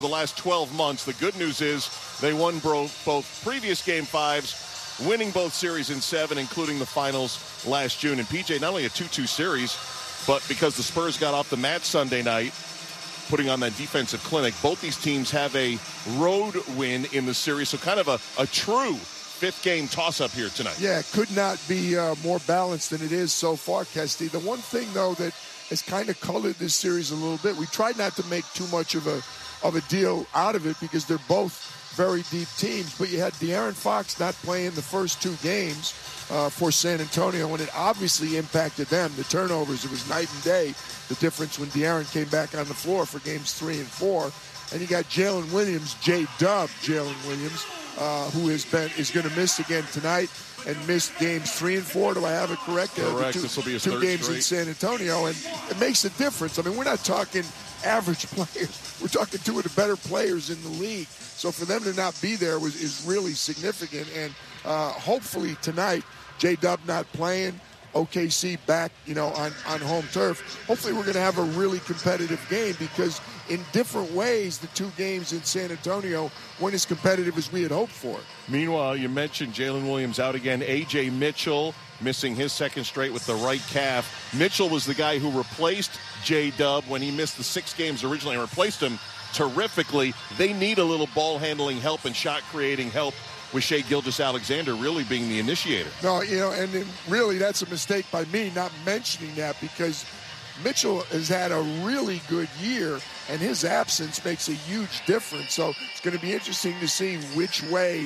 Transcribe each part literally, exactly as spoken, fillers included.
the last twelve months. The good news is they won both previous game fives, winning both series in seven, including the finals last June. And P J, not only a two two series, but because the Spurs got off the mat Sunday night, putting on that defensive clinic, both these teams have a road win in the series. So kind of a, a true fifth game toss-up here tonight. Yeah, it could not be uh, more balanced than it is so far, Kesty. The one thing, though, that has kind of colored this series a little bit, we tried not to make too much of a of a deal out of it because they're both very deep teams. But you had De'Aaron Fox not playing the first two games uh, for San Antonio, and it obviously impacted them. The turnovers, it was night and day, the difference when De'Aaron came back on the floor for games three and four. And you got Jalen Williams, J-Dub Jalen Williams, uh, who has been is going to miss again tonight and missed games three and four. Do I have it correct? Correct. Two, this will be his two third games straight. in San Antonio, and it makes a difference. I mean, we're not talking average players. We're talking two of the better players in the league. So for them to not be there was is really significant. And uh, hopefully tonight, J-Dub not playing, O K C back, you know, on, on home turf. Hopefully we're going to have a really competitive game because in different ways, the two games in San Antonio weren't as competitive as we had hoped for. Meanwhile, you mentioned Jalen Williams out again. A J Mitchell missing his second straight with the right calf. Mitchell was the guy who replaced J-Dub when he missed the six games originally and replaced him terrifically. They need a little ball handling help and shot creating help, with Shai Gilgeous-Alexander really being the initiator. No, you know, and then really that's a mistake by me not mentioning that because Mitchell has had a really good year, and his absence makes a huge difference. So it's going to be interesting to see which way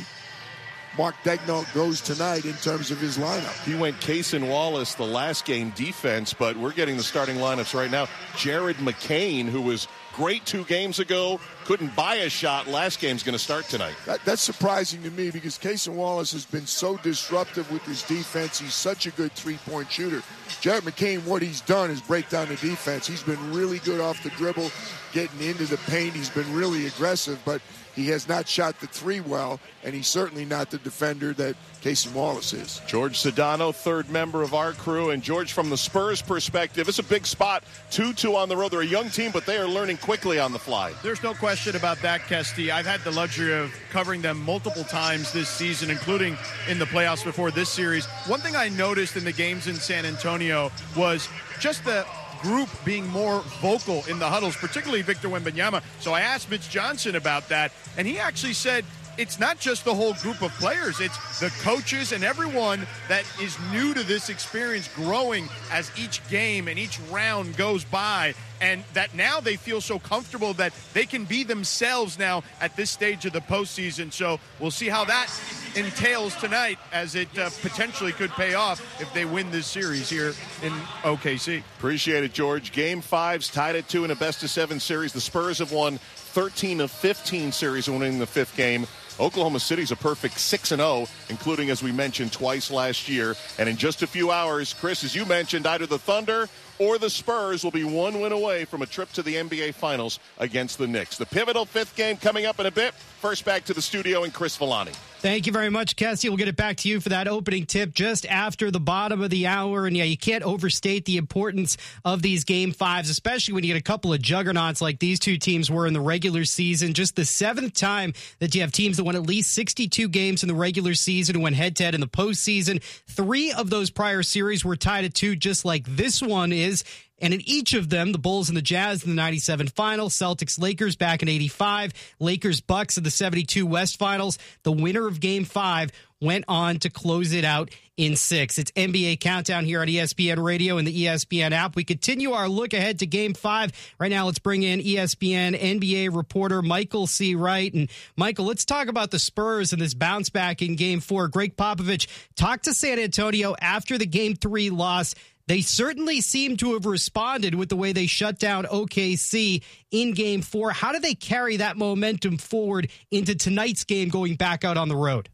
Mark Daigneault goes tonight in terms of his lineup. He went Cason Wallace the last game defense, but we're getting the starting lineups right now. Jared McCain, who was great two games ago, couldn't buy a shot. Last game's going to start tonight. That, that's surprising to me because Cason Wallace has been so disruptive with his defense. He's such a good three-point shooter. Jared McCain, what he's done is break down the defense. He's been really good off the dribble, getting into the paint. He's been really aggressive, but he has not shot the three well, and he's certainly not the defender that Cason Wallace is. George Sedano, third member of our crew. And, George, from the Spurs' perspective, it's a big spot. two two on the road. They're a young team, but they are learning quickly on the fly. There's no question about that, Kesty. I've had the luxury of covering them multiple times this season, including in the playoffs before this series. One thing I noticed in the games in San Antonio was just the group being more vocal in the huddles, particularly Victor Wembanyama. So I asked Mitch Johnson about that, and he actually said it's not just the whole group of players, it's the coaches and everyone that is new to this experience growing as each game and each round goes by, and that now they feel so comfortable that they can be themselves now at this stage of the postseason. So we'll see how that entails tonight, as it uh, potentially could pay off if they win this series here in O K C. Appreciate it, George. Game five's tied at two in a best-of-seven series. The Spurs have won thirteen of fifteen series, winning the fifth game. Oklahoma City's a perfect six and oh, including, as we mentioned, twice last year. And in just a few hours, Chris, as you mentioned, either the Thunder or the Spurs will be one win away from a trip to the N B A Finals against the Knicks. The pivotal fifth game coming up in a bit. First, back to the studio and Chris Villani. Thank you very much, Kessie. We'll get it back to you for that opening tip just after the bottom of the hour. And yeah, you can't overstate the importance of these game fives, especially when you get a couple of juggernauts like these two teams were in the regular season. Just the seventh time that you have teams that won at least sixty-two games in the regular season and went head-to-head in the postseason. Three of those prior series were tied at two, just like this one is. And in each of them, the Bulls and the Jazz in the ninety-seven final, Celtics Lakers back in eighty-five, Lakers Bucks in the seventy-two West Finals. The winner of Game five went on to close it out in six. It's N B A Countdown here on E S P N Radio and the E S P N app. We continue our look ahead to Game five. Right now, let's bring in E S P N N B A reporter Michael C. Wright. And Michael, let's talk about the Spurs and this bounce back in Game four. Greg Popovich talked to San Antonio after the Game three loss. They certainly seem to have responded with the way they shut down O K C in Game four. How do they carry that momentum forward into tonight's game going back out on the road?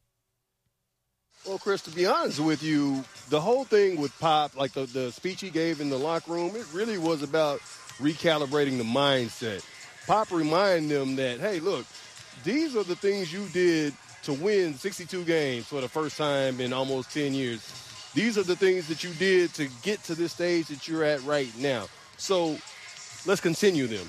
Well, Chris, to be honest with you, the whole thing with Pop, like the, the speech he gave in the locker room, it really was about recalibrating the mindset. Pop reminded them that, hey, look, these are the things you did to win sixty-two games for the first time in almost ten years. These are the things that you did to get to this stage that you're at right now. So let's continue them.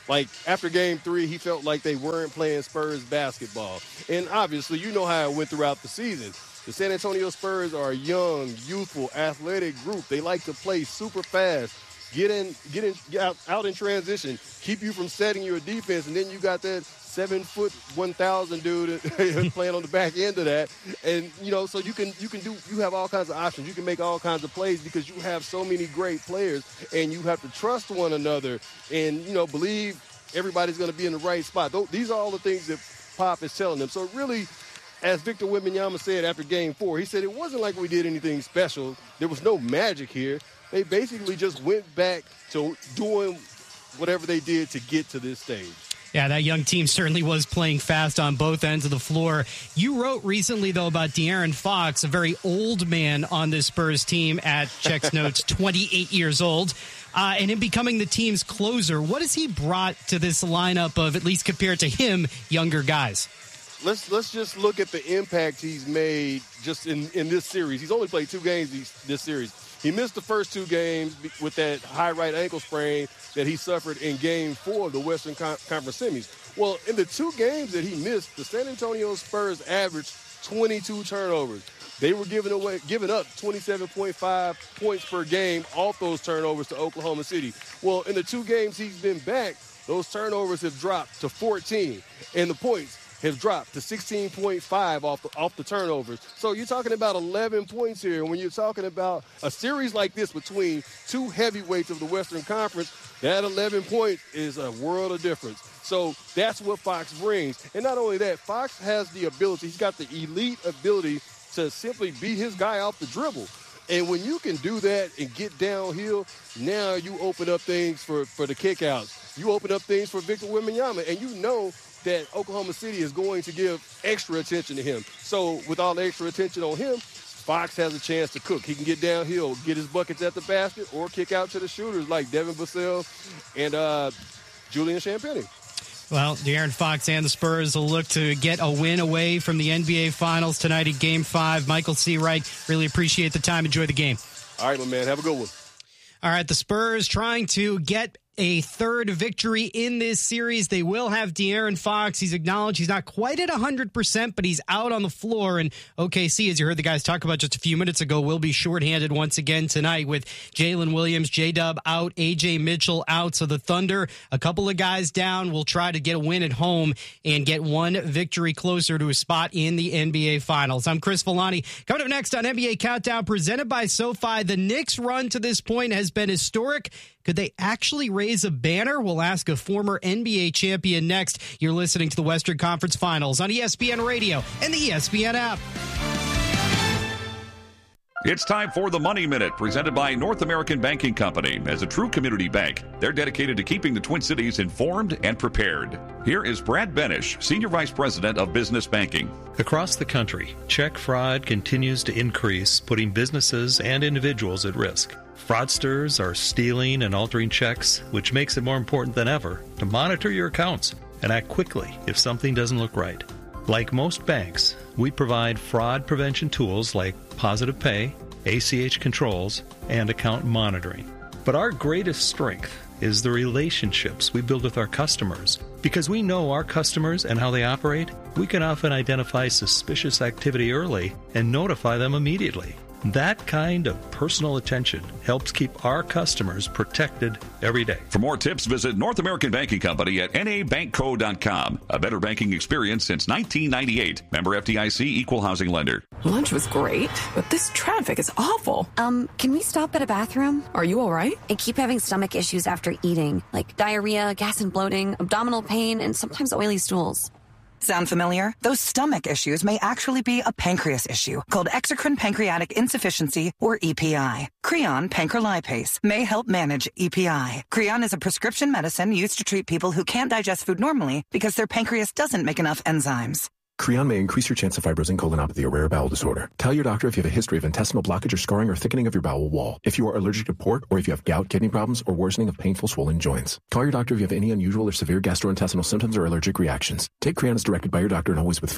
Like, after game three, he felt like they weren't playing Spurs basketball. And obviously, you know how it went throughout the season. The San Antonio Spurs are a young, youthful, athletic group. They like to play super fast, get in, get in, get out, out in transition, keep you from setting your defense, and then you got that seven foot one thousand dude playing on the back end of that. And, you know, so you can you can do you have all kinds of options. You can make all kinds of plays because you have so many great players, and you have to trust one another and, you know, believe everybody's going to be in the right spot. These are all the things that Pop is telling them. So really, as Victor Wembanyama said after game four, he said it wasn't like we did anything special. There was no magic here. They basically just went back to doing whatever they did to get to this stage. Yeah, that young team certainly was playing fast on both ends of the floor. You wrote recently, though, about De'Aaron Fox, a very old man on this Spurs team at Check's Notes, twenty-eight years old, uh, and him becoming the team's closer. What has he brought to this lineup of, at least compared to him, younger guys? Let's let's just look at the impact he's made just in, in this series. He's only played two games this series. He missed the first two games with that high right ankle sprain that he suffered in game four of the Western Con- Conference semis. Well, in the two games that he missed, the San Antonio Spurs averaged twenty-two turnovers. They were giving away, giving up twenty-seven point five points per game off those turnovers to Oklahoma City. Well, in the two games he's been back, those turnovers have dropped to fourteen, and the points have dropped to sixteen point five off the, off the turnovers. So you're talking about eleven points here. And when you're talking about a series like this between two heavyweights of the Western Conference, that eleven points is a world of difference. So that's what Fox brings. And not only that, Fox has the ability, he's got the elite ability to simply beat his guy off the dribble. And when you can do that and get downhill, now you open up things for, for the kickouts. You open up things for Victor Wembanyama, and you know that Oklahoma City is going to give extra attention to him. So with all the extra attention on him, Fox has a chance to cook. He can get downhill, get his buckets at the basket, or kick out to the shooters like Devin Vassell and uh, Julian Champagnie. Well, De'Aaron Fox and the Spurs will look to get a win away from the N B A Finals tonight at Game five. Michael C. Wright, really appreciate the time. Enjoy the game. All right, my man. Have a good one. All right, the Spurs trying to get a third victory in this series. They will have De'Aaron Fox. He's acknowledged he's not quite at one hundred percent, but he's out on the floor. And O K C, as you heard the guys talk about just a few minutes ago, will be shorthanded once again tonight with Jalen Williams, J-Dub out, A J Mitchell out. So the Thunder, a couple of guys down, will try to get a win at home and get one victory closer to a spot in the N B A Finals. I'm Chris Villani. Coming up next on N B A Countdown, presented by SoFi, the Knicks' run to this point has been historic. Could they actually raise a banner? We'll ask a former N B A champion next. You're listening to the Western Conference Finals on E S P N Radio and the E S P N app. It's time for the Money Minute, presented by North American Banking Company. As a true community bank, they're dedicated to keeping the Twin Cities informed and prepared. Here is Brad Benish, Senior Vice President of Business Banking. Across the country, check fraud continues to increase, putting businesses and individuals at risk. Fraudsters are stealing and altering checks, which makes it more important than ever to monitor your accounts and act quickly if something doesn't look right. Like most banks, we provide fraud prevention tools like Positive Pay, A C H controls, and account monitoring. But our greatest strength is the relationships we build with our customers. Because we know our customers and how they operate, we can often identify suspicious activity early and notify them immediately. That kind of personal attention helps keep our customers protected every day. For more tips, visit North American Banking Company at N A bank co dot com. A better banking experience since nineteen ninety-eight. Member F D I C, Equal Housing Lender. Lunch was great, but this traffic is awful. Um, can we stop at a bathroom? Are you all right? I keep having stomach issues after eating, like diarrhea, gas and bloating, abdominal pain, and sometimes oily stools. Sound familiar? Those stomach issues may actually be a pancreas issue called exocrine pancreatic insufficiency, or E P I. Creon pancrelipase may help manage E P I. Creon is a prescription medicine used to treat people who can't digest food normally because their pancreas doesn't make enough enzymes. Creon may increase your chance of fibrosing colonopathy, a rare bowel disorder. Tell your doctor if you have a history of intestinal blockage or scarring or thickening of your bowel wall, if you are allergic to pork, or if you have gout, kidney problems, or worsening of painful swollen joints. Call your doctor if you have any unusual or severe gastrointestinal symptoms or allergic reactions. Take Creon as directed by your doctor and always with food.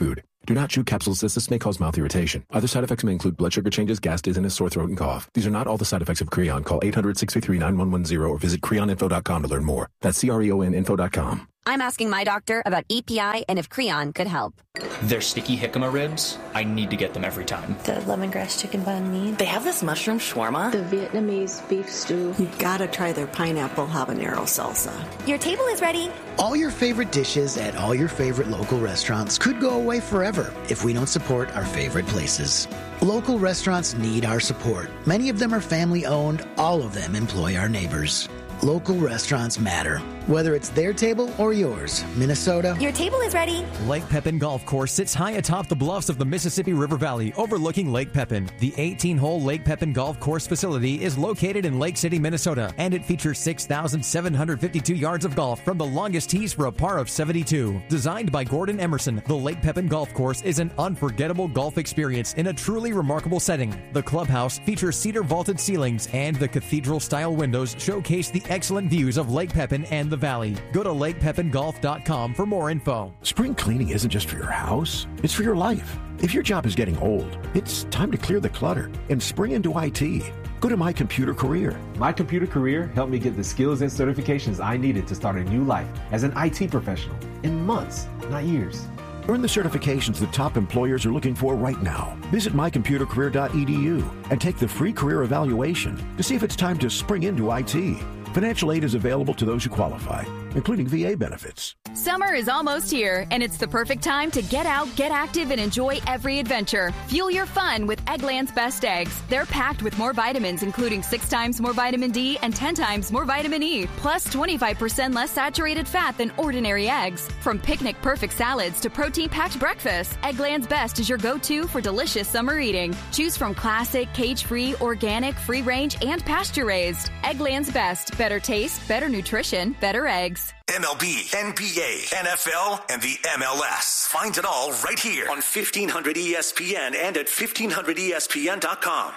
Do not chew capsules as this may cause mouth irritation. Other side effects may include blood sugar changes, gas, dizziness, sore throat, and cough. These are not all the side effects of Creon. Call eight hundred, six three three, nine one one zero or visit creon info dot com to learn more. That's C R E O N info dot com. I'm asking my doctor about E P I and if Creon could help. Their sticky jicama ribs, I need to get them every time. The lemongrass chicken banh mi. They have this mushroom shawarma. The Vietnamese beef stew. You've got to try their pineapple habanero salsa. Your table is ready. All your favorite dishes at all your favorite local restaurants could go away forever if we don't support our favorite places. Local restaurants need our support. Many of them are family-owned. All of them employ our neighbors. Local restaurants matter. Whether it's their table or yours, Minnesota. Your table is ready. Lake Pepin Golf Course sits high atop the bluffs of the Mississippi River Valley, overlooking Lake Pepin. The eighteen-hole Lake Pepin Golf Course facility is located in Lake City, Minnesota, and it features six thousand seven hundred fifty-two yards of golf from the longest tees for a par of seventy-two. Designed by Gordon Emerson, the Lake Pepin Golf Course is an unforgettable golf experience in a truly remarkable setting. The clubhouse features cedar vaulted ceilings, and the cathedral-style windows showcase the excellent views of Lake Pepin and the valley. Go to lake pepin golf dot com for more info. Spring cleaning isn't just for your house, it's for your life. If your job is getting old, it's time to clear the clutter and spring into I T. Go to My Computer Career. My Computer Career helped me get the skills and certifications I needed to start a new life as an I T professional in months, not years. Earn the certifications the top employers are looking for right now. Visit my computer career dot e d u and take the free career evaluation to see if it's time to spring into I T. Financial aid is available to those who qualify, including V A benefits. Summer is almost here, and it's the perfect time to get out, get active, and enjoy every adventure. Fuel your fun with Eggland's Best Eggs. They're packed with more vitamins, including six times more vitamin D and ten times more vitamin E, plus twenty-five percent less saturated fat than ordinary eggs. From picnic-perfect salads to protein-packed breakfasts, Eggland's Best is your go-to for delicious summer eating. Choose from classic, cage-free, organic, free-range, and pasture-raised. Eggland's Best. Better taste, better nutrition, better eggs. M L B, N B A, N F L, and the M L S. Find it all right here on fifteen hundred E S P N and at fifteen hundred E S P N dot com.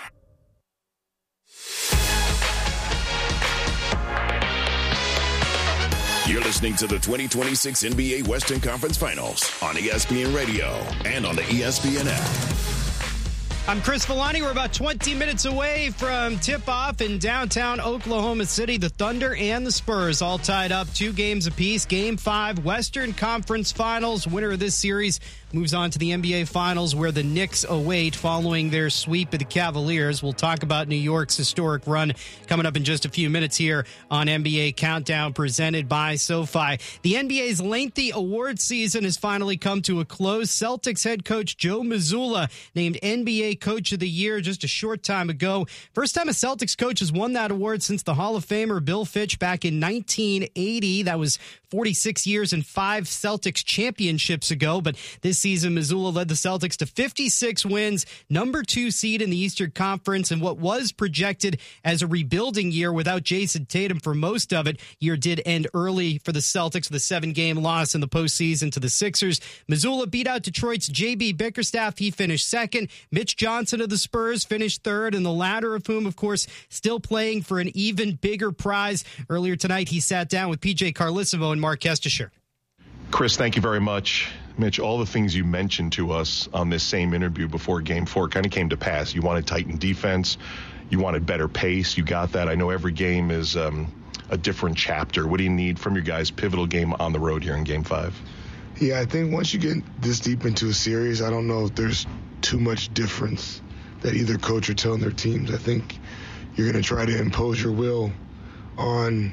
You're listening to the twenty twenty-six N B A Western Conference Finals on E S P N Radio and on the E S P N app. I'm Chris Villani. We're about twenty minutes away from tip-off in downtown Oklahoma City. The Thunder and the Spurs all tied up two games apiece. Game five, Western Conference Finals. Winner of this series moves on to the N B A Finals, where the Knicks await following their sweep of the Cavaliers. We'll talk about New York's historic run coming up in just a few minutes here on N B A Countdown, presented by SoFi. The N B A's lengthy award season has finally come to a close. Celtics head coach Joe Mazzulla named N B A Coach of the Year just a short time ago. First time a Celtics coach has won that award since the Hall of Famer Bill Fitch back in nineteen eighty. That was forty-six years and five Celtics championships ago. But this season, Mazzulla led the Celtics to fifty-six wins, number two seed in the Eastern Conference, and what was projected as a rebuilding year without Jason Tatum for most of it. Year did end early for the Celtics with a seven-game loss in the postseason to the Sixers. Mazzulla beat out Detroit's J B Bickerstaff. He finished second. Mitch Johnson of the Spurs finished third, and the latter of whom, of course, still playing for an even bigger prize. Earlier tonight, he sat down with P J Carlesimo and Mark Kestisher. Chris, thank you very much. Mitch, all the things you mentioned to us on this same interview before Game four kind of came to pass. You wanted tightened defense. You wanted better pace. You got that. I know every game is um, a different chapter. What do you need from your guys' pivotal game on the road here in Game five? Yeah, I think once you get this deep into a series, I don't know if there's too much difference that either coach are telling their teams. I think you're going to try to impose your will on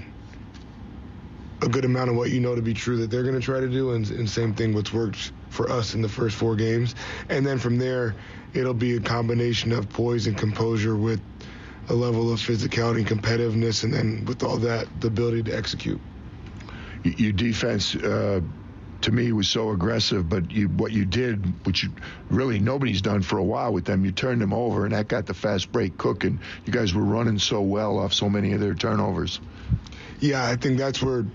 a good amount of what you know to be true that they're going to try to do, and, and same thing what's worked for us in the first four games. And then from there, it'll be a combination of poise and composure with a level of physicality and competitiveness, and then with all that, the ability to execute. Your defense, uh, to me, was so aggressive, but you, what you did, which you, really nobody's done for a while with them, you turned them over, and that got the fast break cooking. You guys were running so well off so many of their turnovers. Yeah, I think that's where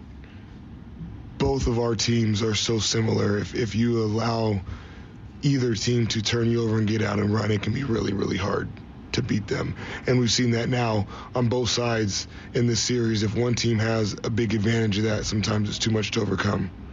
both of our teams are so similar. If if you allow either team to turn you over and get out and run, it can be really, really hard to beat them. And we've seen that now on both sides in this series. If one team has a big advantage of that, sometimes it's too much to overcome.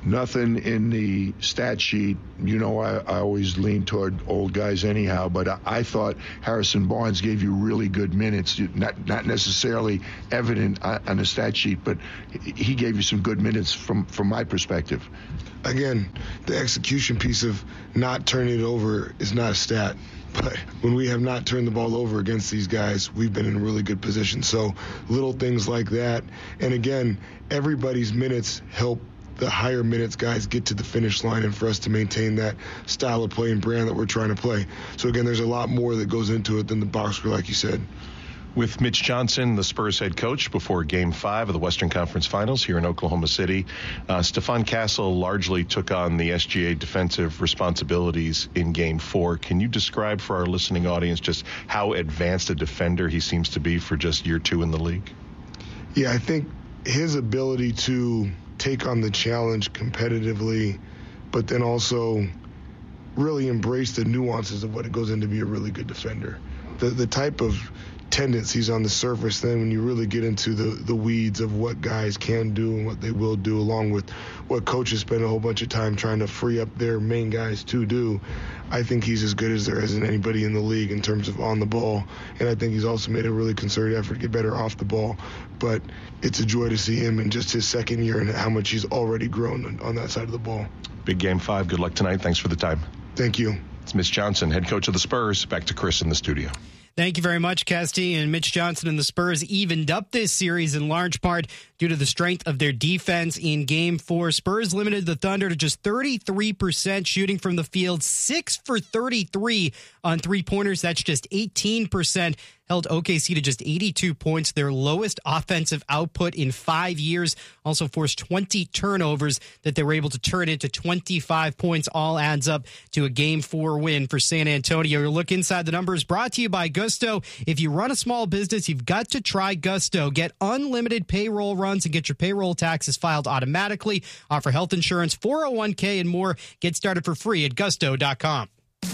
nothing in the stat sheet. You know, I, I always lean toward old guys anyhow, but I, I thought Harrison Barnes gave you really good minutes, not not necessarily evident on the stat sheet, but he gave you some good minutes from, from my perspective. Again, the execution piece of not turning it over is not a stat. But when we have not turned the ball over against these guys, we've been in a really good position. So little things like that. And again, everybody's minutes help the higher minutes guys get to the finish line and for us to maintain that style of play and brand that we're trying to play. So again, there's a lot more that goes into it than the box score, like you said. With Mitch Johnson, the Spurs head coach, before Game five of the Western Conference Finals here in Oklahoma City, uh, Stephon Castle largely took on the S G A defensive responsibilities in Game four. Can you describe for our listening audience just how advanced a defender he seems to be for just year two in the league? Yeah, I think his ability to take on the challenge competitively, but then also really embrace the nuances of what it goes into be a really good defender. The the type of tendencies on the surface, then when you really get into the, the weeds of what guys can do and what they will do, along with what coaches spend a whole bunch of time trying to free up their main guys to do, I think he's as good as there is in anybody in the league in terms of on the ball. And I think he's also made a really concerted effort to get better off the ball. But it's a joy to see him in just his second year and how much he's already grown on, on that side of the ball. Big Game five. Good luck tonight. Thanks for the time. Thank you. It's Mitch Johnson, head coach of the Spurs. Back to Chris in the studio. Thank you very much, Kesty. And Mitch Johnson and the Spurs evened up this series in large part due to the strength of their defense in Game four. Spurs limited the Thunder to just thirty-three percent shooting from the field, six for thirty-three on three-pointers. That's just eighteen percent. Held O K C to just eighty-two points, their lowest offensive output in five years. Also forced twenty turnovers that they were able to turn into twenty-five points. All adds up to a Game four win for San Antonio. Your look inside the numbers brought to you by Gusto. If you run a small business, you've got to try Gusto. Get unlimited payroll runs and get your payroll taxes filed automatically. Offer health insurance, four oh one k, and more. Get started for free at gusto dot com.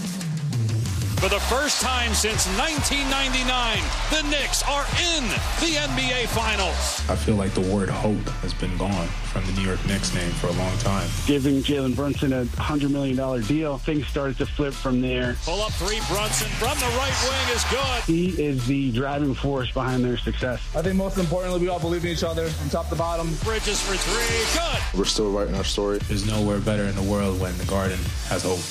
For the first time since nineteen ninety-nine, the Knicks are in the N B A Finals. I feel like the word hope has been gone from the New York Knicks name for a long time. Giving Jalen Brunson a one hundred million dollars deal, things started to flip from there. Pull up three, Brunson from the right wing is good. He is the driving force behind their success. I think most importantly, we all believe in each other from top to bottom. Bridges for three, good. We're still writing our story. There's nowhere better in the world when the Garden has hope.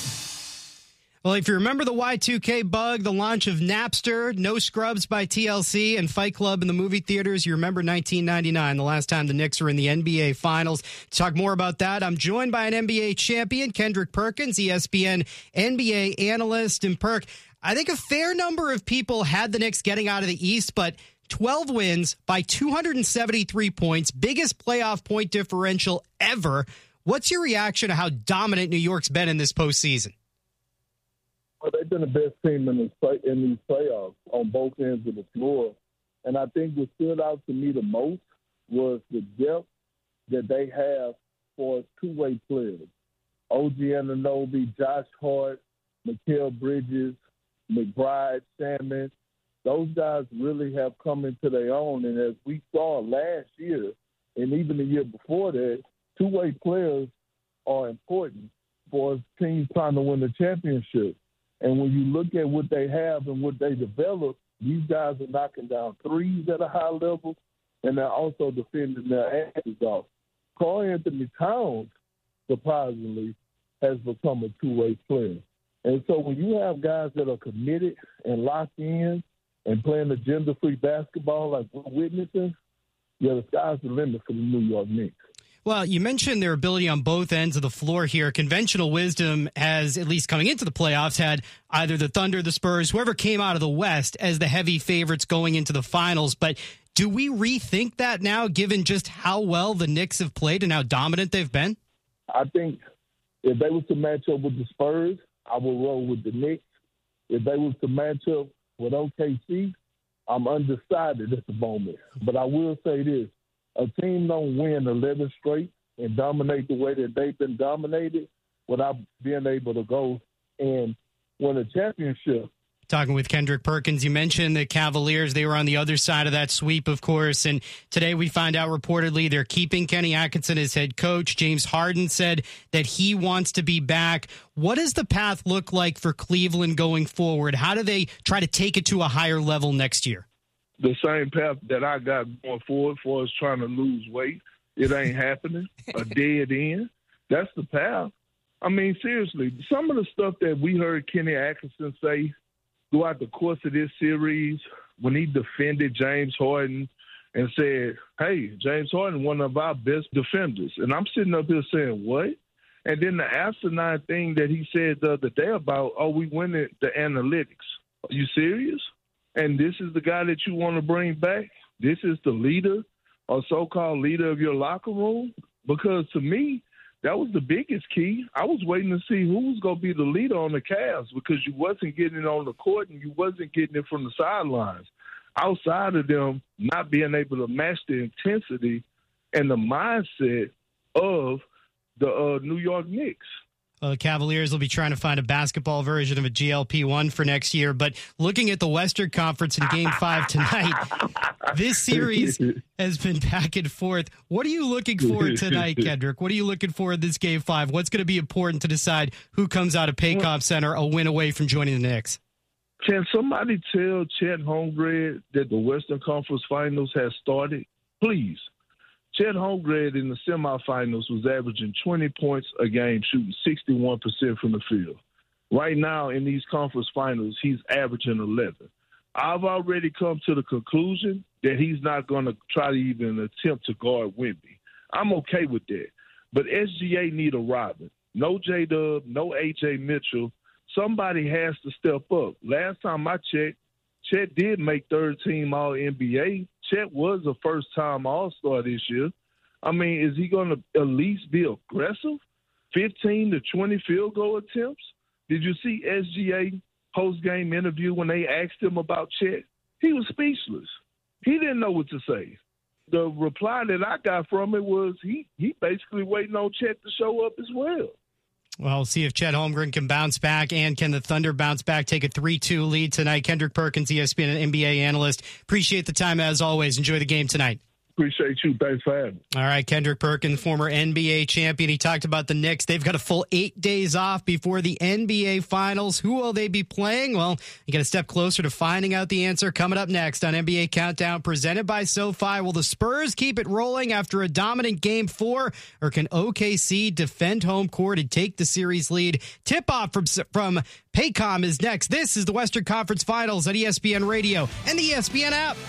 Well, if you remember the Y two K bug, the launch of Napster, No Scrubs by T L C, and Fight Club in the movie theaters, you remember nineteen ninety-nine, the last time the Knicks were in the N B A Finals. To talk more about that, I'm joined by an N B A champion, Kendrick Perkins, E S P N N B A analyst. And Perk, I think a fair number of people had the Knicks getting out of the East, but twelve wins by two hundred seventy-three points, biggest playoff point differential ever. What's your reaction to how dominant New York's been in this postseason? Well, they've been the best team in, the, in these playoffs on both ends of the floor. And I think what stood out to me the most was the depth that they have for two-way players. O G Anunoby, Josh Hart, Mikal Bridges, McBride, Salmon. Those guys really have come into their own. And as we saw last year, and even the year before that, two-way players are important for teams trying to win the championship. And when you look at what they have and what they develop, these guys are knocking down threes at a high level, and they're also defending their asses off. Karl Anthony Towns, surprisingly, has become a two-way player. And so when you have guys that are committed and locked in and playing agenda-free basketball like we're witnessing, yeah, the sky's the limit for the New York Knicks. Well, you mentioned their ability on both ends of the floor here. Conventional wisdom has, at least coming into the playoffs, had either the Thunder, the Spurs, whoever came out of the West as the heavy favorites going into the finals. But do we rethink that now, given just how well the Knicks have played and how dominant they've been? I think if they was to match up with the Spurs, I would roll with the Knicks. If they was to match up with O K C, I'm undecided at the moment. But I will say this. A team don't win eleven straight and dominate the way that they've been dominated without being able to go and win a championship. Talking with Kendrick Perkins, you mentioned the Cavaliers. They were on the other side of that sweep, of course. And today we find out reportedly they're keeping Kenny Atkinson as head coach. James Harden said that he wants to be back. What does the path look like for Cleveland going forward? How do they try to take it to a higher level next year? The same path that I got going forward for us trying to lose weight. It ain't happening. A dead end. That's the path. I mean, seriously, some of the stuff that we heard Kenny Atkinson say throughout the course of this series, when he defended James Harden and said, hey, James Harden, one of our best defenders. And I'm sitting up here saying, what? And then the asinine thing that he said the other day about, oh, we went at the analytics. Are you serious? And this is the guy that you want to bring back? This is the leader or so-called leader of your locker room? Because to me, that was the biggest key. I was waiting to see who was going to be the leader on the Cavs because you wasn't getting it on the court and you wasn't getting it from the sidelines. Outside of them not being able to match the intensity and the mindset of the uh, New York Knicks. Well, the Cavaliers will be trying to find a basketball version of a G L P one for next year. But looking at the Western Conference in Game five tonight, this series has been back and forth. What are you looking for tonight, Kendrick? What are you looking for in this Game five? What's going to be important to decide who comes out of Paycom Center a win away from joining the Knicks? Can somebody tell Chet Holmgren that the Western Conference Finals has started? Please. Chet Holmgren in the semifinals was averaging twenty points a game, shooting sixty-one percent from the field. Right now in these conference finals, he's averaging eleven. I've already come to the conclusion that he's not going to try to even attempt to guard Wemby. I'm okay with that. But S G A need a Robin. No J-Dub, no A J Mitchell. Somebody has to step up. Last time I checked, Chet did make third team All N B A. Chet was a first-time All-Star this year. I mean, is he going to at least be aggressive? fifteen to twenty field goal attempts? Did you see S G A post-game interview when they asked him about Chet? He was speechless. He didn't know what to say. The reply that I got from it was he, he basically waiting on Chet to show up as well. Well, we'll see if Chet Holmgren can bounce back, and can the Thunder bounce back, take a three two lead tonight. Kendrick Perkins, E S P N and N B A analyst. Appreciate the time as always. Enjoy the game tonight. Appreciate you. Thanks for having me. All right, Kendrick Perkins, former N B A champion. He talked about the Knicks. They've got a full eight days off before the N B A Finals. Who will they be playing? Well, you got a step closer to finding out the answer. Coming up next on N B A Countdown, presented by SoFi. Will the Spurs keep it rolling after a dominant Game four, or can O K C defend home court and take the series lead? Tip-off from, from Paycom is next. This is the Western Conference Finals on E S P N Radio and the E S P N app.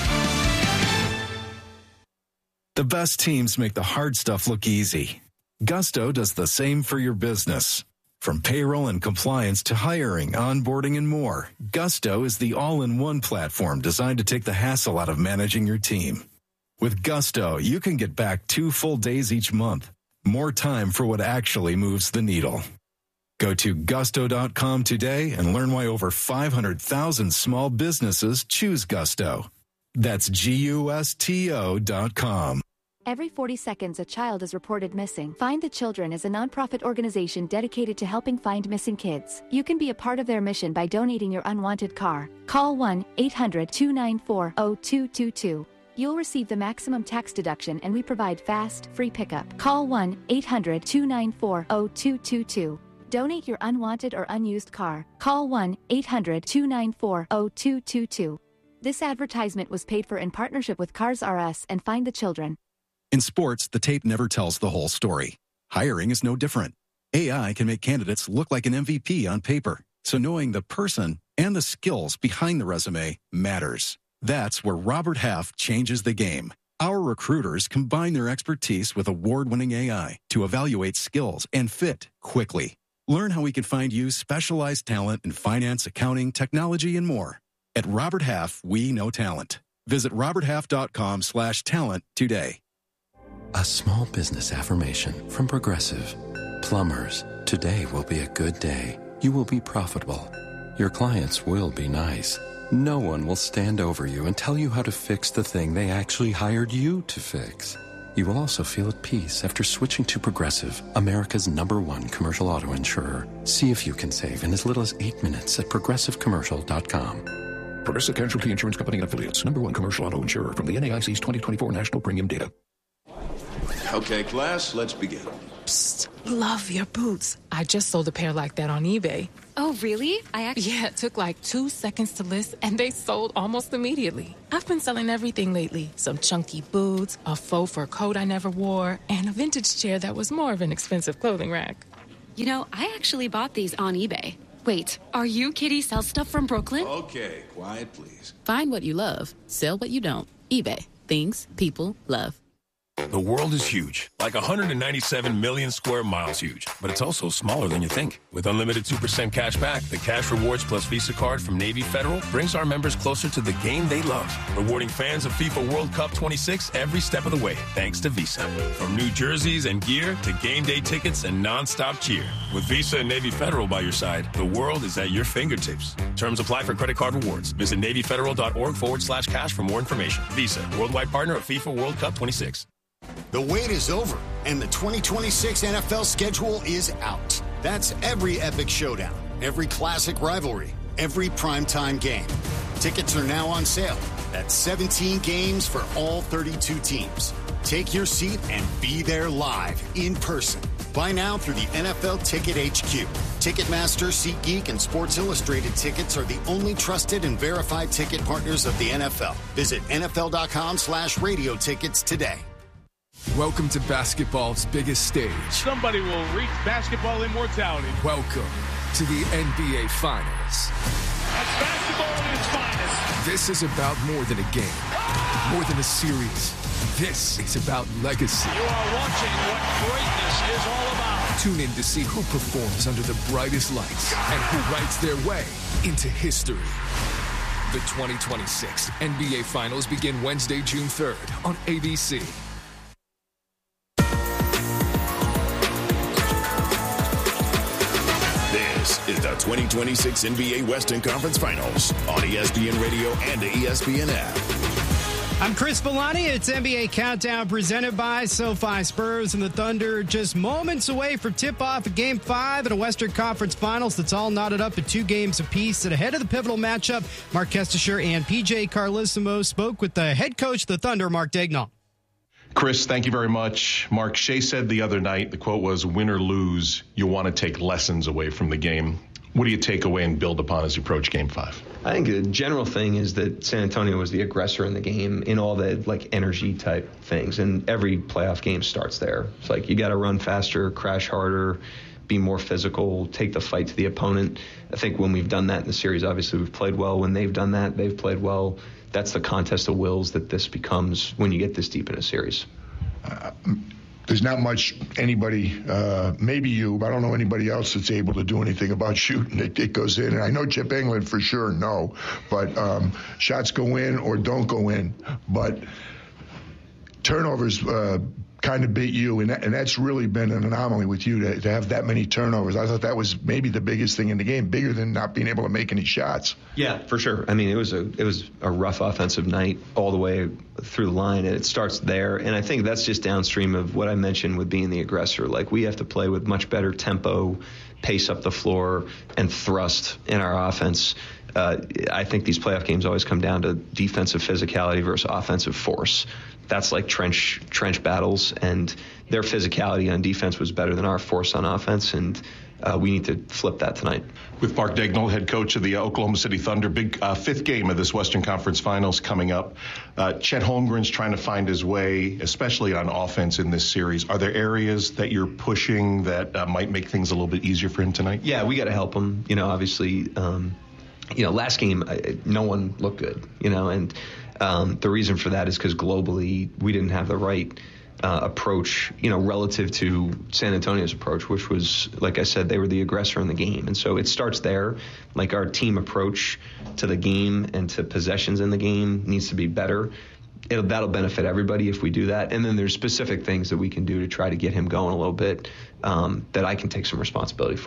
The best teams make the hard stuff look easy. Gusto does the same for your business. From payroll and compliance to hiring, onboarding, and more, Gusto is the all-in-one platform designed to take the hassle out of managing your team. With Gusto, you can get back two full days each month. More time for what actually moves the needle. Go to gusto dot com today and learn why over five hundred thousand small businesses choose Gusto. That's G U S T O dot com. Every forty seconds, a child is reported missing. Find the Children is a nonprofit organization dedicated to helping find missing kids. You can be a part of their mission by donating your unwanted car. Call one eight hundred two nine four zero two two two. You'll receive the maximum tax deduction, and we provide fast, free pickup. Call one eight hundred two nine four zero two two two. Donate your unwanted or unused car. Call one eight hundred two nine four zero two two two. This advertisement was paid for in partnership with Cars R Us and Find the Children. In sports, the tape never tells the whole story. Hiring is no different. A I can make candidates look like an M V P on paper, so knowing the person and the skills behind the resume matters. That's where Robert Half changes the game. Our recruiters combine their expertise with award-winning A I to evaluate skills and fit quickly. Learn how we can find you specialized talent in finance, accounting, technology, and more. At Robert Half, we know talent. Visit robert half dot com slash talent today. A small business affirmation from Progressive. Plumbers, today will be a good day. You will be profitable. Your clients will be nice. No one will stand over you and tell you how to fix the thing they actually hired you to fix. You will also feel at peace after switching to Progressive, America's number one commercial auto insurer. See if you can save in as little as eight minutes at progressive commercial dot com. Progressive Casualty Insurance Company and Affiliates. Number one commercial auto insurer from the N A I C's twenty twenty-four National Premium Data. Okay, class, let's begin. Psst, love your boots. I just sold a pair like that on eBay. Oh, really? I actually... Yeah, it took like two seconds to list, and they sold almost immediately. I've been selling everything lately. Some chunky boots, a faux fur coat I never wore, and a vintage chair that was more of an expensive clothing rack. You know, I actually bought these on eBay. Wait, are you Kitty Sell Stuff from Brooklyn? Okay, quiet, please. Find what you love. Sell what you don't. eBay. Things people love. The world is huge, like one hundred ninety-seven million square miles huge, but it's also smaller than you think. With unlimited two percent cash back, the Cash Rewards Plus Visa card from Navy Federal brings our members closer to the game they love, rewarding fans of FIFA World Cup twenty-six every step of the way, thanks to Visa. From new jerseys and gear to game day tickets and nonstop cheer. With Visa and Navy Federal by your side, the world is at your fingertips. Terms apply for credit card rewards. Visit NavyFederal.org forward slash cash for more information. Visa, worldwide partner of FIFA World Cup twenty-six. The wait is over, and the twenty twenty-six N F L schedule is out. That's every epic showdown, every classic rivalry, every primetime game. Tickets are now on sale. That's seventeen games for all thirty-two teams. Take your seat and be there live, in person. Buy now through the N F L Ticket H Q. Ticketmaster, SeatGeek, and Sports Illustrated tickets are the only trusted and verified ticket partners of the N F L. Visit NFL.com slash radio tickets today. Welcome to basketball's biggest stage. Somebody will reach basketball immortality. Welcome to the N B A Finals. That's basketball at its finest. This is about more than a game, more than a series. This is about legacy. You are watching what greatness is all about. Tune in to see who performs under the brightest lights and who writes their way into history. The twenty twenty-six N B A Finals begin Wednesday, June third on A B C. This is the twenty twenty-six N B A Western Conference Finals on E S P N Radio and the E S P N app. I'm Chris Villani. It's N B A Countdown presented by SoFi. Spurs and the Thunder just moments away from tip-off of Game five in a Western Conference Finals that's all knotted up at two games apiece. And ahead of the pivotal matchup, Mark Kestisher and P J Carlesimo spoke with the head coach of the Thunder, Mark Daigneault. Chris, thank you very much. Mark, Shea said the other night, the quote was, win or lose, you want to take lessons away from the game. What do you take away and build upon as you approach Game five? I think the general thing is that San Antonio was the aggressor in the game in all the like energy type things, and every playoff game starts there. It's like you got to run faster, crash harder, be more physical, take the fight to the opponent. I think when we've done that in the series, obviously we've played well. When they've done that, they've played well. That's the contest of wills that this becomes when you get this deep in a series. Uh, there's not much anybody, uh, maybe you, but I don't know anybody else that's able to do anything about shooting. It, it goes in. And I know Chip Engelland for sure, no. But um, shots go in or don't go in. But turnovers uh, kind of beat you, and, that, and that's really been an anomaly with you to, to have that many turnovers. I thought that was maybe the biggest thing in the game, bigger than not being able to make any shots. Yeah, for sure. I mean, it was a it was a rough offensive night all the way through the line, and it starts there. And I think that's just downstream of what I mentioned with being the aggressor. Like, we have to play with much better tempo, pace up the floor, and thrust in our offense. Uh, I think these playoff games always come down to defensive physicality versus offensive force. That's like trench trench battles, and their physicality on defense was better than our force on offense, and uh, we need to flip that tonight. With Mark Daigneault, head coach of the Oklahoma City Thunder, big uh, fifth game of this Western Conference Finals coming up. Uh, Chet Holmgren's trying to find his way, especially on offense in this series. Are there areas that you're pushing that uh, might make things a little bit easier for him tonight? Yeah, we got to help him. You know, obviously, um, you know, last game, I, no one looked good, you know, and Um, the reason for that is because globally we didn't have the right uh, approach, you know, relative to San Antonio's approach, which was, like I said, they were the aggressor in the game. And so it starts there. Like, our team approach to the game and to possessions in the game needs to be better. It'll, that'll benefit everybody if we do that. And then there's specific things that we can do to try to get him going a little bit um, that I can take some responsibility for.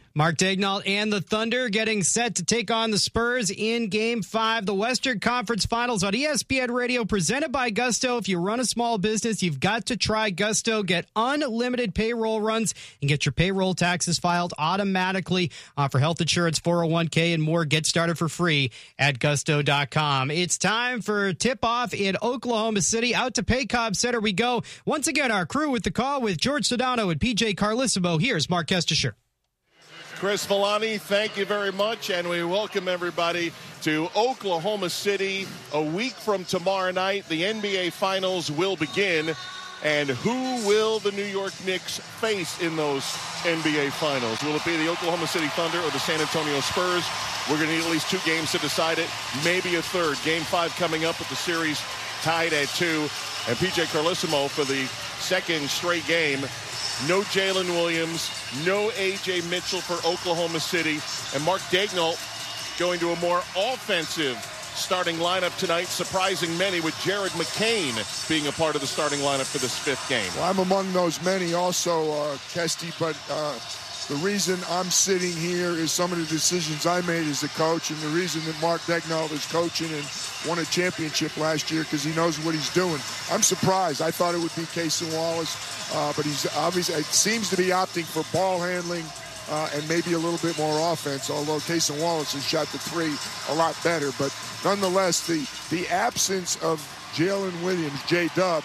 Mark Daigneault and the Thunder getting set to take on the Spurs in Game five. The Western Conference Finals on E S P N Radio, presented by Gusto. If you run a small business, you've got to try Gusto. Get unlimited payroll runs and get your payroll taxes filed automatically. Offer health insurance, four oh one k, and more. Get started for free at gusto dot com. It's time for tip-off in Oklahoma City. Out to Paycom Center we go. Once again, our crew with the call with George Sedano and P J Carlissimo. Here's Mark Kestisher. Chris Villani, thank you very much, and we welcome everybody to Oklahoma City. A week from tomorrow night, the N B A Finals will begin, and who will the New York Knicks face in those N B A Finals? Will it be the Oklahoma City Thunder or the San Antonio Spurs? We're going to need at least two games to decide it, maybe a third. Game five coming up with the series tied at two, and P J Carlissimo for the second straight game. No Jalen Williams, no A J Mitchell for Oklahoma City, and Mark Daigneault going to a more offensive starting lineup tonight, surprising many with Jared McCain being a part of the starting lineup for this fifth game. Well, I'm among those many also, uh, Kesty, but uh, the reason I'm sitting here is some of the decisions I made as a coach, and the reason that Mark Daigneault is coaching and won a championship last year because he knows what he's doing. I'm surprised. I thought it would be Cason Wallace, uh, but he's obviously, it seems to be opting for ball handling uh, and maybe a little bit more offense, although Cason Wallace has shot the three a lot better. But nonetheless, the, the absence of Jalen Williams, J-Dub,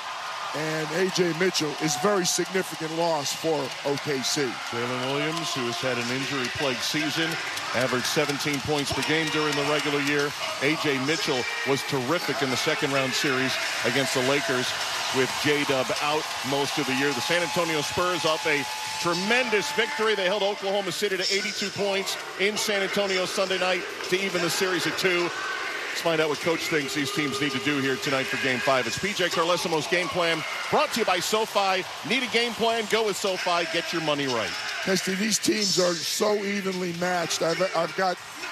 and A J Mitchell is very significant loss for O K C. Jalen Williams, who has had an injury-plagued season, averaged seventeen points per game during the regular year. A J Mitchell was terrific in the second-round series against the Lakers with J-Dub out most of the year. The San Antonio Spurs off a tremendous victory. They held Oklahoma City to eighty-two points in San Antonio Sunday night to even the series at two. Let's find out what Coach thinks these teams need to do here tonight for Game five. It's P J Carlissimo's Game Plan, brought to you by SoFi. Need a game plan? Go with SoFi. Get your money right. Kesty, these teams are so evenly matched. I've, I've got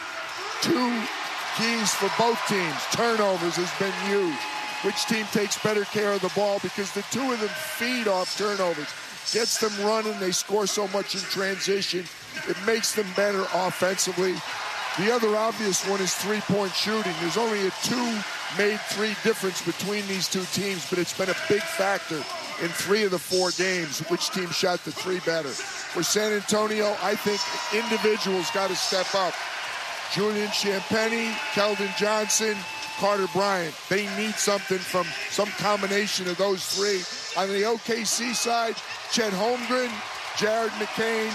two keys for both teams. Turnovers has been huge. Which team takes better care of the ball? Because the two of them feed off turnovers. Gets them running. They score so much in transition. It makes them better offensively. The other obvious one is three-point shooting. There's only a two-made three difference between these two teams, but it's been a big factor in three of the four games, which team shot the three better. For San Antonio, I think individuals got to step up. Julian Champagnie, Keldon Johnson, Carter Bryant. They need something from some combination of those three. On the O K C side, Chet Holmgren, Jared McCain,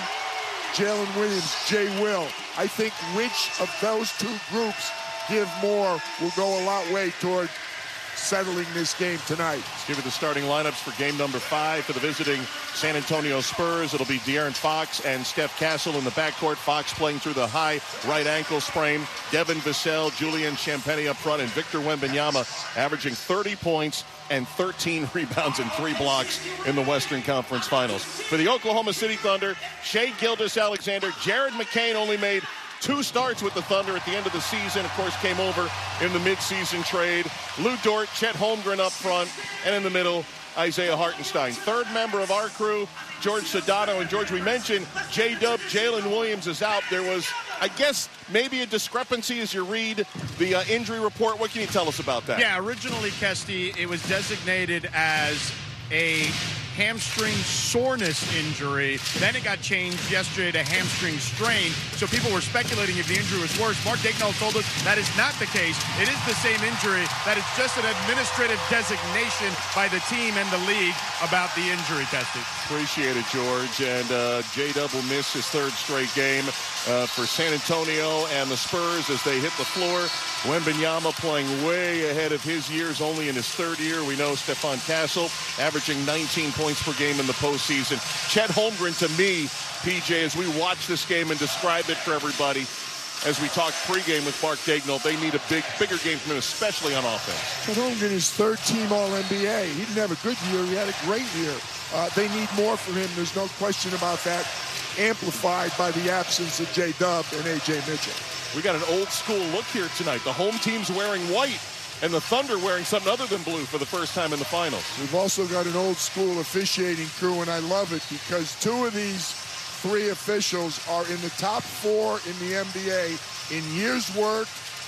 Jalen Williams, Jay Will. I think which of those two groups give more will go a lot way toward settling this game tonight. Let's give you the starting lineups for game number five for the visiting San Antonio Spurs. It'll be De'Aaron Fox and Steph Castle in the backcourt. Fox playing through the high right ankle sprain. Devin Vassell, Julian Champagnie up front, and Victor Wembanyama averaging thirty points and thirteen rebounds and three blocks in the Western Conference Finals. For the Oklahoma City Thunder, Shai Gilgeous-Alexander, Jared McCain only made two starts with the Thunder at the end of the season. Of course, came over in the midseason trade. Lou Dort, Chet Holmgren up front, and in the middle, Isaiah Hartenstein. Third member of our crew, George Sedano. And George, we mentioned J-Dub, Jalen Williams is out. There was, I guess, maybe a discrepancy as you read the uh, injury report. What can you tell us about that? Yeah, originally, Kesty, it was designated as a hamstring soreness injury. Then it got changed yesterday to hamstring strain. So people were speculating if the injury was worse. Mark Daigneault told us that is not the case. It is the same injury. That is just an administrative designation by the team and the league about the injury, Kesty. Appreciate it, George. And uh, J-Dub will miss his third straight game uh, for San Antonio and the Spurs as they hit the floor. Wembanyama playing way ahead of his years, only in his third year. We know Stephon Castle averaging nineteen points per game in the postseason. Chet Holmgren, to me, P J, as we watch this game and describe it for everybody, as we talk pregame with Mark Daigneault, they need a big, bigger game from him, especially on offense. Chet Holmgren is third team All N B A. He didn't have a good year. He had a great year. Uh, they need more from him. There's no question about that, amplified by the absence of J-Dub and A J Mitchell. We got an old school look here tonight. The home team's wearing white, and the Thunder wearing something other than blue for the first time in the finals. We've also got an old school officiating crew, and I love it because two of these three officials are in the top four in the N B A in years worked,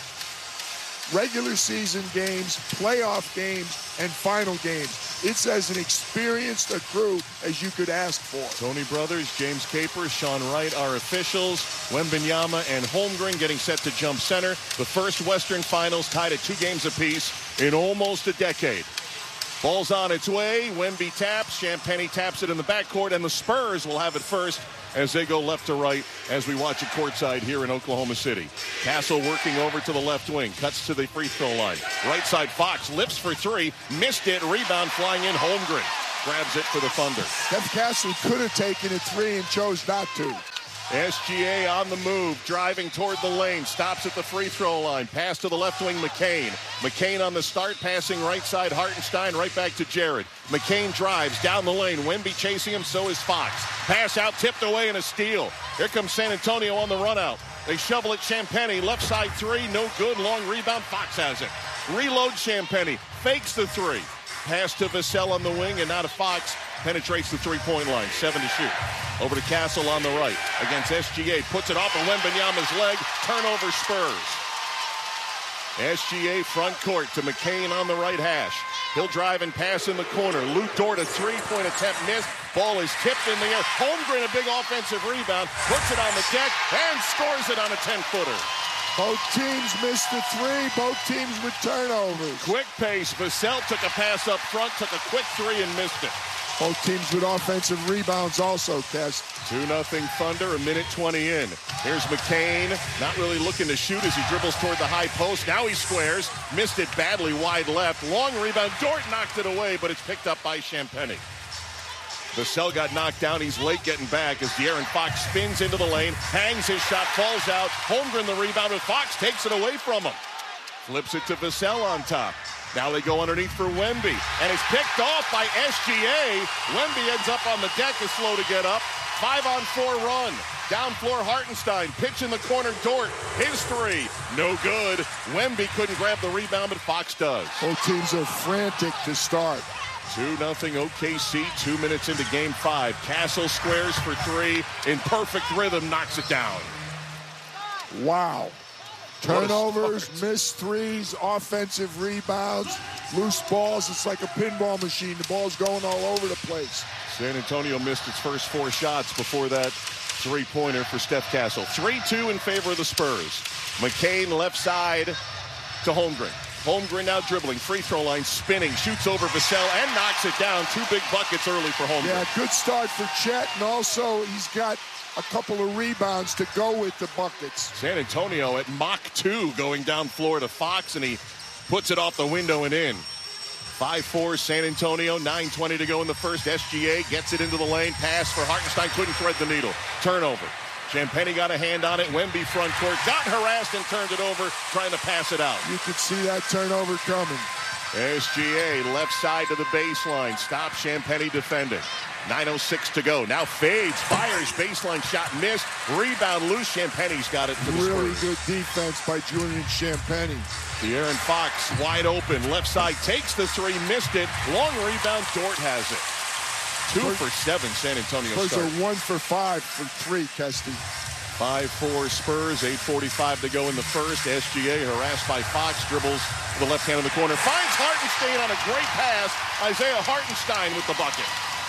regular season games, playoff games, and final games. It's as an experienced a crew as you could ask for. Tony Brothers, James Capers, Sean Wright are officials. Wembanyama and Holmgren getting set to jump center. The first Western Finals tied at two games apiece in almost a decade. Ball's on its way. Wemby taps. Champagnie taps it in the backcourt, and the Spurs will have it first as they go left to right as we watch it courtside here in Oklahoma City. Castle working over to the left wing. Cuts to the free throw line. Right side, Fox lifts for three. Missed it. Rebound flying in. Holmgren grabs it for the Thunder. Steph Castle could have taken a three and chose not to. S G A on the move, driving toward the lane, stops at the free throw line. Pass to the left wing, McCain. McCain on the start, passing right side, Hartenstein, right back to Jared. McCain drives down the lane. Wemby chasing him, so is Fox. Pass out, tipped away, and a steal. Here comes San Antonio on the run out. They shovel it, Champagnie, left side three, no good, long rebound, Fox has it. Reload Champagnie, fakes the three. Pass to Vassell on the wing, and now to Fox. Penetrates the three-point line, seven to shoot. Over to Castle on the right against S G A. Puts it off of Wembanyama's leg. Turnover Spurs. S G A front court to McCain on the right hash. He'll drive and pass in the corner. Lou Dort, a three-point attempt missed. Ball is tipped in the air. Holmgren, a big offensive rebound. Puts it on the deck and scores it on a ten-footer. Both teams missed the three. Both teams with turnovers. Quick pace. Vassell took a pass up front, took a quick three and missed it. Both teams with offensive rebounds also, Kes. two nothing Thunder, a minute twenty in. Here's McCain, not really looking to shoot as he dribbles toward the high post. Now he squares, missed it badly wide left. Long rebound, Dort knocked it away, but it's picked up by Champagnie. Vassell got knocked down. He's late getting back as De'Aaron Fox spins into the lane, hangs his shot, falls out. Holmgren the rebound, and Fox takes it away from him. Flips it to Vassell on top. Now they go underneath for Wemby, and it's picked off by S G A. Wemby ends up on the deck, is slow to get up. Five on four run. Down floor, Hartenstein. Pitch in the corner, Dort. His three. No good. Wemby couldn't grab the rebound, but Fox does. Both teams are frantic to start. two nothing O K C, two minutes into game five. Castle squares for three. In perfect rhythm, knocks it down. Wow. Turnovers, missed threes, offensive rebounds, loose balls. It's like a pinball machine. The ball's going all over the place. San Antonio missed its first four shots before that three-pointer for Steph Castle. three two in favor of the Spurs. McCain left side to Holmgren. Holmgren now dribbling, free throw line, spinning, shoots over Vassell and knocks it down. Two big buckets early for Holmgren. Yeah, good start for Chet, and also he's got a couple of rebounds to go with the buckets. San Antonio at Mach two going down floor to Fox, and he puts it off the window and in. five four San Antonio, nine twenty to go in the first. S G A gets it into the lane. Pass for Hartenstein, couldn't thread the needle. Turnover. Champagnie got a hand on it. Wemby front court, got harassed and turned it over, trying to pass it out. You could see that turnover coming. S G A left side to the baseline. Stop Champagnie defending. nine oh six to go. Now fades, fires, baseline shot missed. Rebound loose. Champagnie's got it for the Really Spurs. good defense by Julian Champagnie. De'Aaron Fox wide open. Left side takes the three, missed it. Long rebound, Dort has it. Two for seven, San Antonio Spurs start. are one for five for three, Kesty. five four Spurs, eight forty-five to go in the first. S G A harassed by Fox, dribbles to the left hand of the corner. Finds Hartenstein on a great pass. Isaiah Hartenstein with the bucket.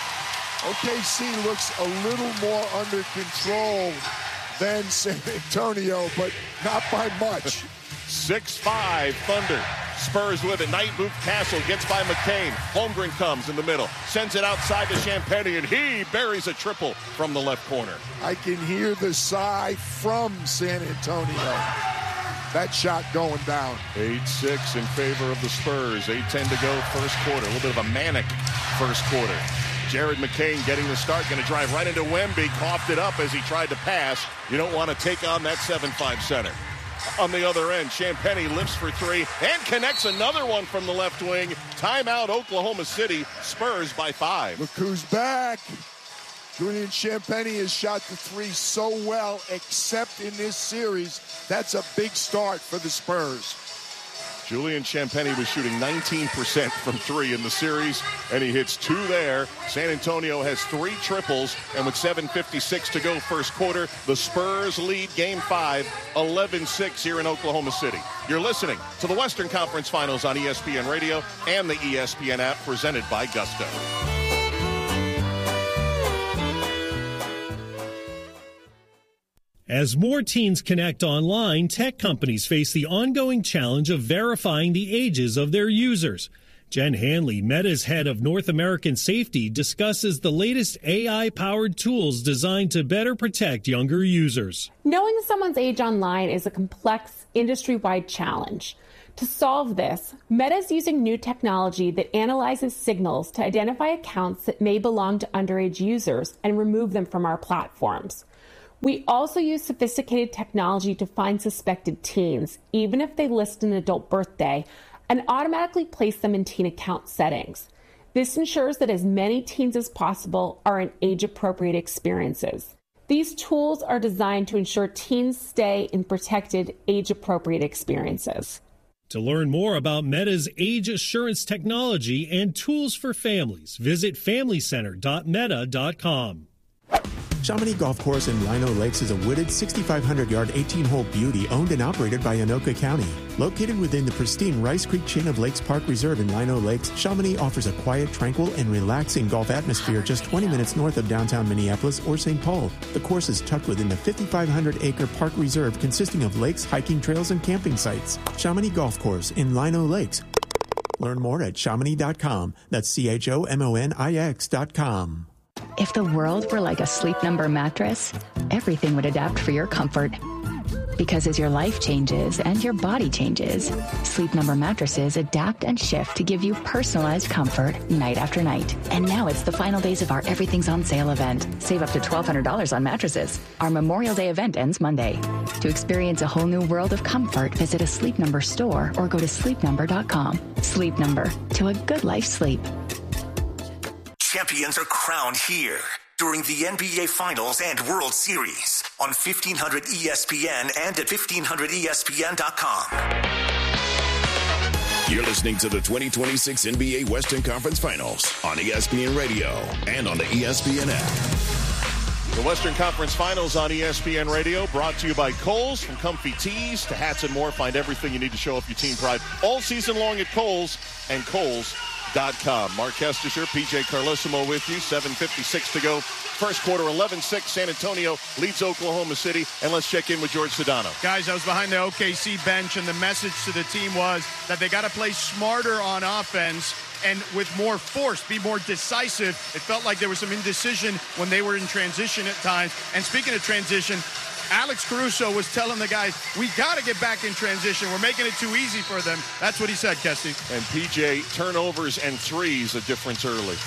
O K C looks a little more under control than San Antonio, but not by much. six five Thunder. Spurs with it. Knight Booth Castle gets by McCain. Holmgren comes in the middle. Sends it outside to Champagnie, and he buries a triple from the left corner. I can hear the sigh from San Antonio. That shot going down. eight six in favor of the Spurs. eight ten to go first quarter. A little bit of a manic first quarter. Jared McCain getting the start. Going to drive right into Wemby. Coughed it up as he tried to pass. You don't want to take on that seven five center. On the other end, Champagnie lifts for three and connects another one from the left wing. Timeout, Oklahoma City. Spurs by five. Look who's back. Julian Champagnie has shot the three so well, except in this series. That's a big start for the Spurs. Julian Champagnie was shooting nineteen percent from three in the series, and he hits two there. San Antonio has three triples, and with seven fifty-six to go first quarter, the Spurs lead Game five, eleven six here in Oklahoma City. You're listening to the Western Conference Finals on E S P N Radio and the E S P N app, presented by Gusto. As more teens connect online, tech companies face the ongoing challenge of verifying the ages of their users. Jen Hanley, Meta's head of North American safety, discusses the latest A I-powered tools designed to better protect younger users. Knowing someone's age online is a complex, industry-wide challenge. To solve this, Meta is using new technology that analyzes signals to identify accounts that may belong to underage users and remove them from our platforms. We also use sophisticated technology to find suspected teens, even if they list an adult birthday, and automatically place them in teen account settings. This ensures that as many teens as possible are in age-appropriate experiences. These tools are designed to ensure teens stay in protected, age-appropriate experiences. To learn more about Meta's age assurance technology and tools for families, visit family center dot meta dot com. Chamonix Golf Course in Lino Lakes is a wooded sixty-five hundred yard eighteen-hole beauty owned and operated by Anoka County. Located within the pristine Rice Creek chain of Lakes Park Reserve in Lino Lakes, Chamonix offers a quiet, tranquil, and relaxing golf atmosphere just twenty minutes north of downtown Minneapolis or Saint Paul. The course is tucked within the fifty-five hundred acre park reserve consisting of lakes, hiking trails, and camping sites. Chamonix Golf Course in Lino Lakes. Learn more at chamonix dot com. That's C H O M O N I X dot com. If the world were like a Sleep Number mattress, everything would adapt for your comfort. Because as your life changes and your body changes, Sleep Number mattresses adapt and shift to give you personalized comfort night after night. And now it's the final days of our Everything's on Sale event. Save up to twelve hundred dollars on mattresses. Our Memorial Day event ends Monday. To experience a whole new world of comfort, visit a Sleep Number store or go to sleep number dot com. Sleep Number, to a good life sleep. Champions are crowned here during the N B A Finals and World Series on fifteen hundred E S P N and at fifteen hundred E S P N dot com. You're listening to the twenty twenty-six N B A Western Conference Finals on E S P N Radio and on the E S P N app. The Western Conference Finals on E S P N Radio, brought to you by Kohl's. From comfy tees to hats and more, find everything you need to show off your team pride all season long at Kohl's and Kohl's dot com. Mark Kestisher, P J Carlesimo with you. seven fifty-six to go. First quarter, eleven six. San Antonio leads Oklahoma City. And let's check in with George Sedano. Guys, I was behind the O K C bench, and the message to the team was that they got to play smarter on offense and with more force, be more decisive. It felt like there was some indecision when they were in transition at times. And speaking of transition, Alex Caruso was telling the guys, we got to get back in transition. We're making it too easy for them. That's what he said, Kesty. And P J, turnovers and threes, a difference early.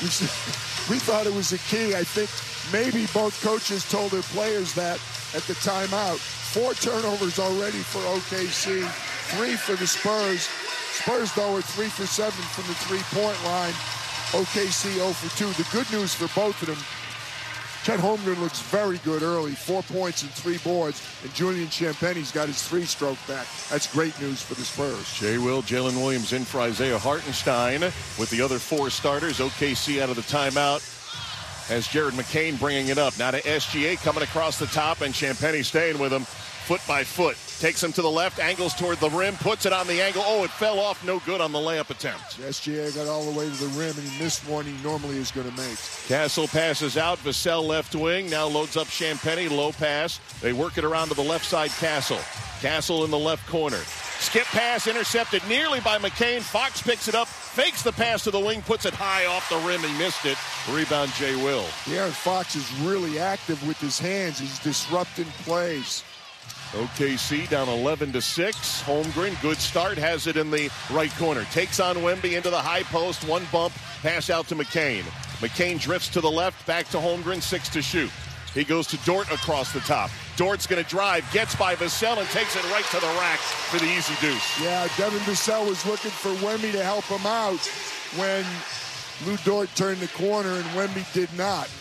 We thought it was a key. I think maybe both coaches told their players that at the timeout. Four turnovers already for O K C, three for the Spurs. Spurs, though, are three for seven from the three-point line. O K C zero for two. The good news for both of them, Chet Holmgren looks very good early, four points and three boards, and Julian Champagnie's got his three-stroke back. That's great news for the Spurs. Jay Will, Jalen Williams in for Isaiah Hartenstein with the other four starters. O K C out of the timeout as Jared McCain bringing it up. Now to S G A coming across the top, and Champagnie staying with him foot by foot. Takes him to the left, angles toward the rim, puts it on the angle. Oh, it fell off, no good on the layup attempt. S G A got all the way to the rim, and he missed one he normally is going to make. Castle passes out, Vassell left wing, now loads up Champagnie, low pass. They work it around to the left side, Castle. Castle in the left corner. Skip pass intercepted nearly by McCain. Fox picks it up, fakes the pass to the wing, puts it high off the rim. He missed it. Rebound, Jay Will. Yeah, and Fox is really active with his hands. He's disrupting plays. O K C down eleven to six. Holmgren, good start, has it in the right corner. Takes on Wemby into the high post. One bump, pass out to McCain. McCain drifts to the left, back to Holmgren, six to shoot. He goes to Dort across the top. Dort's going to drive, gets by Vassell, and takes it right to the rack for the easy deuce. Yeah, Devin Vassell was looking for Wemby to help him out when Lou Dort turned the corner, and Wemby did not.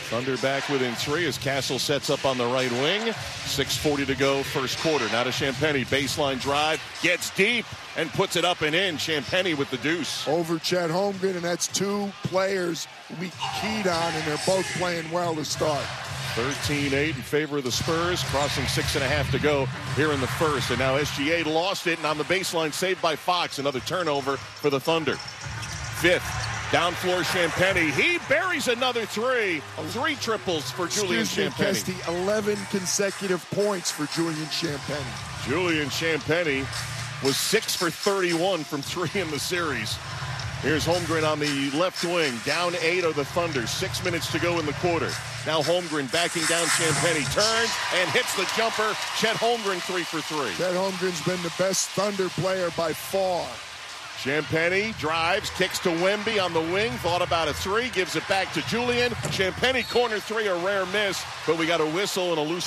Thunder back within three as Castle sets up on the right wing. six forty to go, first quarter. Now to Champagnie, baseline drive, gets deep and puts it up and in. Champagnie with the deuce. Over Chet Holmgren, and that's two players we keyed on, and they're both playing well to start. thirteen eight in favor of the Spurs, crossing six and a half to go here in the first. And now S G A lost it, and on the baseline, saved by Fox. Another turnover for the Thunder. Fifth. Down floor, Champagnie. He buries another three. Three triples for Julian Champagnie. Excuse me, Kesty, eleven consecutive points for Julian Champagnie. Julian Champagnie was six for thirty-one from three in the series. Here's Holmgren on the left wing. Down eight are the Thunder. Six minutes to go in the quarter. Now Holmgren backing down Champagnie. Turns and hits the jumper. Chet Holmgren three for three. Chet Holmgren's been the best Thunder player by far. Champagnie drives, kicks to Wemby on the wing. Thought about a three, gives it back to Julian. Champagnie corner three, a rare miss, but we got a whistle and a loose